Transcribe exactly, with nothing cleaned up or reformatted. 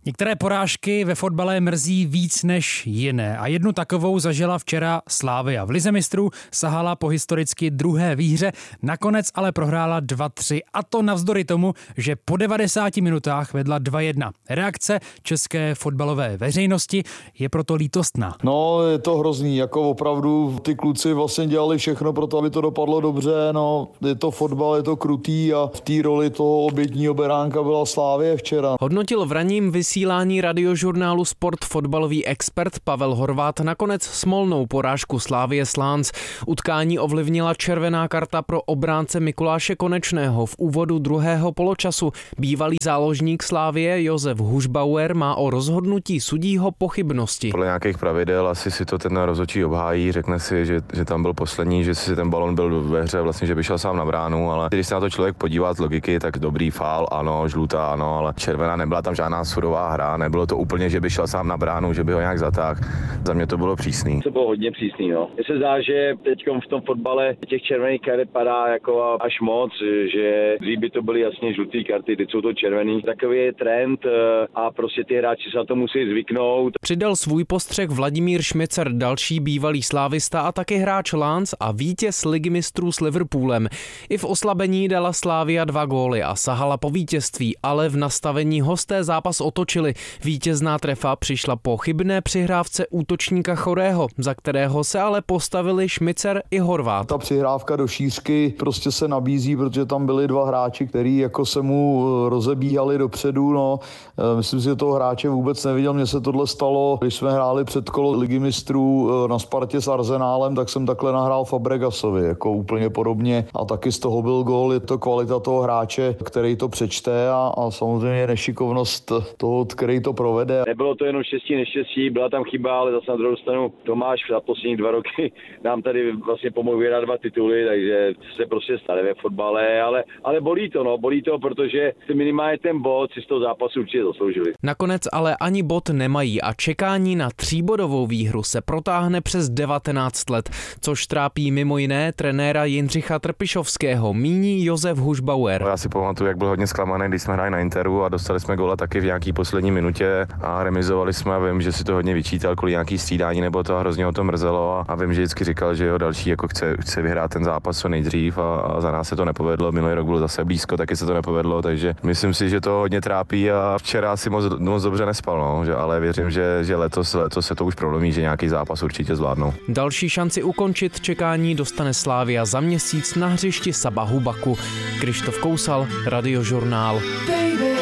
Některé porážky ve fotbale mrzí víc než jiné a jednu takovou zažila včera Slavia. V Lize mistrů sahala po historicky druhé výhře, nakonec ale prohrála dva tři a to navzdory tomu, že po devadesáti minutách vedla dva jedna. Reakce české fotbalové veřejnosti je proto lítostná. No, je to hrozný, jako opravdu ty kluci vlastně dělali všechno pro to, aby to dopadlo dobře, no, je to fotbal, je to krutý a v té roli toho obětního beránka byla Slavie včera. Hodnotil v ranním vysílání radiožurnálu Sport fotbalový expert Pavel Horváth nakonec smolnou porážku Slavie Slánc. Utkání ovlivnila červená karta pro obránce Mikuláše Konečného v úvodu druhého poločasu. Bývalý záložník Slavie Josef Hušbauer má o rozhodnutí sudího pochybnosti. Podle nějakých pravidel asi si to ten rozhodčí obhájí, řekne si, že, že tam byl poslední, že si ten balon byl ve hře, vlastně, že by šel sám na bránu, ale když se na to člověk podívá z logiky, tak dobrý faul, ano, žlutá, ano, ale červená, nebyla tam žádná sudová hra, nebylo to úplně, že by šel sám na bránu, že by ho nějak zatáhl. Za mě to bylo přísný. To bylo hodně přísný, no. Mně se zdá, že teď v tom fotbale těch červených karet padá jako až moc, že dřív by to byly jasně žluté karty, teď jsou to červený. Takový je trend a prostě ty hráči se na to musí zvyknout. Přidal svůj postřeh Vladimír Šmicer, další bývalý slávista a taky hráč Lans a vítěz Ligy mistrů s Liverpoolem. I v oslabení dala Slavia dva góly a sahala po vítězství, ale v nastavení hosté zápas otočili. Vítězná trefa přišla po chybné přihrávce útočníka Chorého, za kterého se ale postavili Šmicer i Horváth. Ta přihrávka do šířky prostě se nabízí, protože tam byli dva hráči, kteří jako se mu rozebíhali dopředu. No. Myslím si, že toho hráče vůbec neviděl. Mně se tohle stalo, když jsme hráli před kolo Ligy mistrů na Spartě s Arsenálem, tak jsem takhle nahrál Fabregasovi, jako úplně podobně. A taky z toho byl gól. Je to kvalita toho hráče, který to přečte a, a samozřejmě nešikovnost toho, který to provede. Nebylo to jenom štěstí, neštěstí, byla tam chyba, ale zase na druhou stranu Tomáš za poslední dva roky nám tady vlastně pomohl vyhrát dva tituly, takže se prostě stane ve fotbale, ale, ale bolí to, no, bolí to, protože si minimálně ten bod si z toho zápasu určitě zasloužili. Nakonec ale ani bod nemají a čekání na tříbodovou výhru se protáhne přes devatenáct let, což trápí mimo jiné trenéra Jindřicha Trpišovského, míní Josef Hušbauer. Já si pamatuju, jak byl hodně zklamaný, když jsme hráli na Interu a dostali jsme góla taky v nějaký poslední minutě a remizovali jsme a vím, že si to hodně vyčítal kvůli nějaký střídání nebo to hrozně o to mrzelo a, a vím, že vždycky říkal, že jeho další jako chce, chce vyhrát ten zápas co nejdřív a, a za nás se to nepovedlo. Minulý rok bylo zase blízko, taky se to nepovedlo, takže myslím si, že to hodně trápí a včera si moc, moc dobře nespal, no, že, ale věřím, že, že letos, letos se to už prolomí, že nějaký zápas určitě zvládnou. Další šanci ukončit čekání dostane Slavia za měsíc na hřišti Sabahu Baku. Krištof Kousal, Radiožurnál.